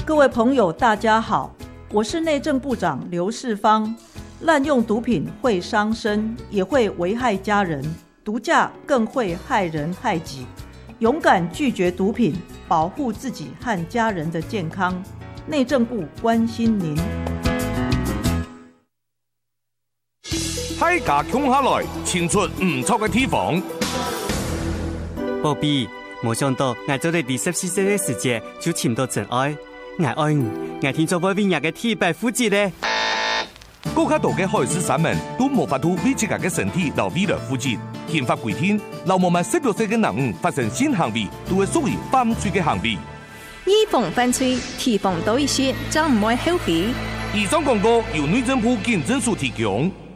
各位朋友，大家好，我是内政部长刘世芳。滥用毒品会伤身，也会危害家人，毒驾更会害人害己。勇敢拒绝毒品，保护自己和家人的健康。内政部关心您。 大家共下來，清出唔錯嘅地方。 寶貝，冇想到我做你14歲嘅時節就尋到真愛。我愛你，我聽說寶貝日嘅體白膚質咧。 更加多嘅海事山民都無法度為自己嘅身體留未來負責。憲法規定，流氓們16歲嘅人發生性行為，都會屬於犯罪嘅行為。 預防犯罪，提防多一些，就唔會後悔。 以上廣告由內政部警政署提供。